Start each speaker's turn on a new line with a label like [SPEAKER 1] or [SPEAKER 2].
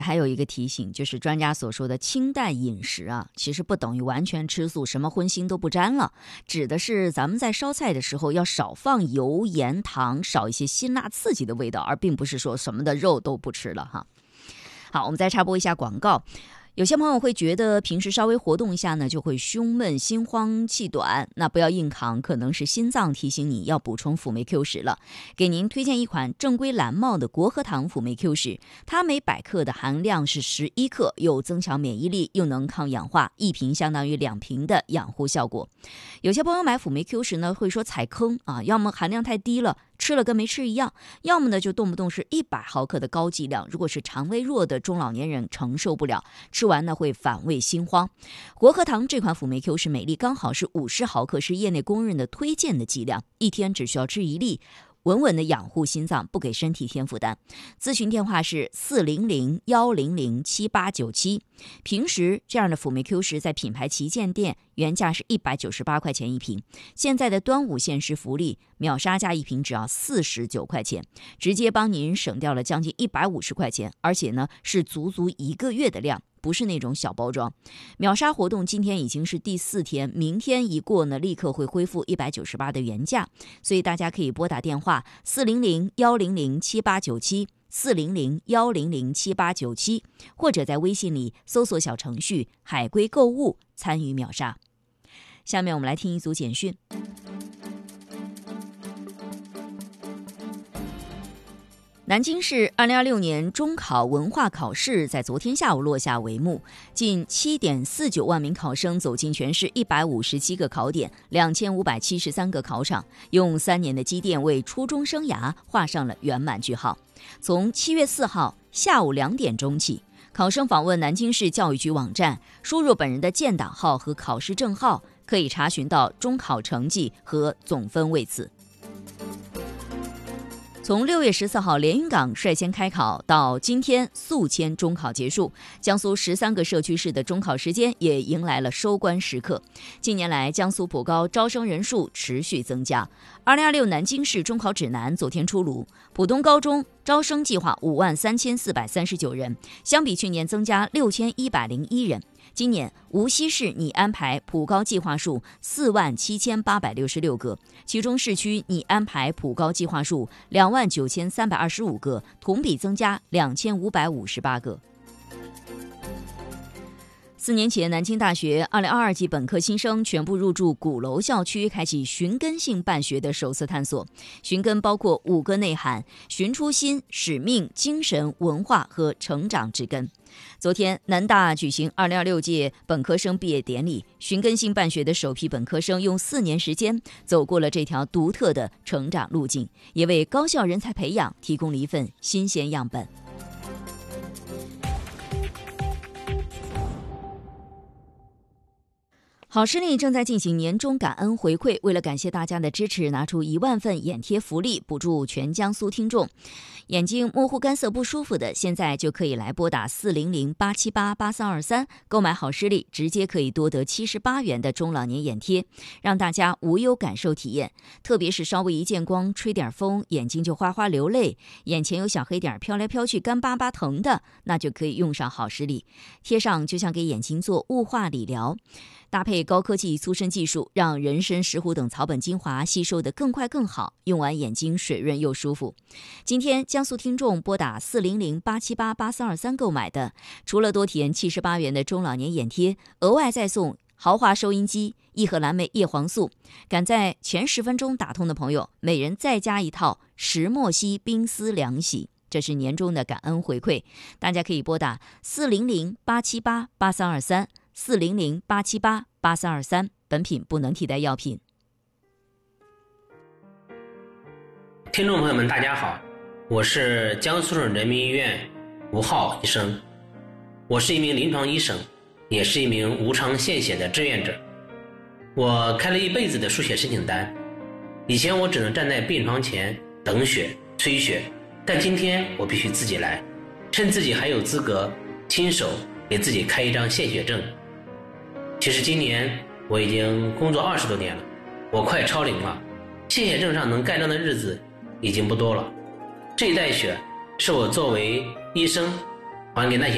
[SPEAKER 1] 还有一个提醒，就是专家所说的清淡饮食啊，其实不等于完全吃素，什么荤腥都不沾了，指的是咱们在烧菜的时候要少放油、盐、糖，少一些辛辣刺激的味道，而并不是说什么的肉都不吃了哈。好，我们再插播一下广告。有些朋友会觉得平时稍微活动一下呢，就会胸闷、心慌、气短，那不要硬扛，可能是心脏提醒你要补充辅酶 Q 10了。给您推荐一款正规蓝帽的国和堂辅酶 Q 10，它每100克的含量是11克，又增强免疫力，又能抗氧化，一瓶相当于2瓶的养护效果。有些朋友买辅酶 Q 10呢，会说踩坑啊，要么含量太低了，吃了跟没吃一样，要么呢就动不动是100毫克的高剂量，如果是肠胃弱的中老年人承受不了，吃完呢会反胃心慌。国和堂这款辅酶 Q 10每粒刚好是50毫克，是业内公认的推荐的剂量，一天只需要吃1粒，稳稳的养护心脏，不给身体添负担。咨询电话是400-100-7897。平时这样的辅酶 Q 10在品牌旗舰店原价是198块钱一瓶，现在的端午限时福利，秒杀价一瓶只要49块钱，直接帮您省掉了将近150块钱，而且呢是足足1个月的量，不是那种小包装。秒杀活动今天已经是第4天，明天一过呢，立刻会恢复198的原价，所以大家可以拨打电话400-100-7897。400-100-7897，或者在微信里搜索小程序海龟购物参与秒杀。下面我们来听一组简讯。南京市2026年中考文化考试在昨天下午落下帷幕，近7.49万名考生走进全市157个考点，2573个考场，用3年的积淀为初中生涯画上了圆满句号。从7月4号下午2点钟起，考生访问南京市教育局网站，输入本人的建档号和考试证号，可以查询到中考成绩和总分位次。从6月14号连云港率先开考到今天宿迁中考结束，江苏13个社区市的中考时间也迎来了收官时刻。近年来，江苏普高招生人数持续增加。2026南京市中考指南昨天出炉，浦东高中招生计划53439人，相比去年增加6101人。今年无锡市拟安排普高计划数47866个，其中市区拟安排普高计划数29325个，同比增加2558个。4年前，南京大学2022级本科新生全部入住鼓楼校区，开启寻根性办学的首次探索。寻根包括5个内涵：寻初心、使命、精神、文化和成长之根。昨天，南大举行2026届本科生毕业典礼，寻根性办学的首批本科生用4年时间走过了这条独特的成长路径，也为高校人才培养提供了一份新鲜样本。好视力正在进行年终感恩回馈，为了感谢大家的支持，拿出1万份眼贴福利，补助全江苏听众。眼睛模糊干涩不舒服的，现在就可以来拨打400-878-8323购买好视力，直接可以多得78元的中老年眼贴，让大家无忧感受体验。特别是稍微一见光、吹点风，眼睛就哗哗流泪，眼前有小黑点飘来飘去、干巴巴疼的，那就可以用上好视力，贴上就像给眼睛做雾化理疗。搭配高科技粗参技术，让人参、石斛等草本精华吸收得更快更好，用完眼睛水润又舒服。今天江苏听众拨打400-878-8323购买的，除了多体验78元的中老年眼贴，额外再送豪华收音机、一盒蓝莓叶黄素。赶在前10分钟打通的朋友，每人再加一套石墨烯冰丝凉洗。这是年终的感恩回馈，大家可以拨打400-878-8323。400-878-8323，本品不能替代药品。
[SPEAKER 2] 听众朋友们大家好，我是江苏省人民医院吴浩医生，我是一名临床医生，也是一名无偿献血的志愿者。我开了一辈子的输血申请单，以前我只能站在病床前等血催血，但今天我必须自己来，趁自己还有资格，亲手给自己开一张献血证。其实今年我已经工作20多年了，我快超龄了，献血证上能盖章的日子已经不多了。这一袋血是我作为医生还给那些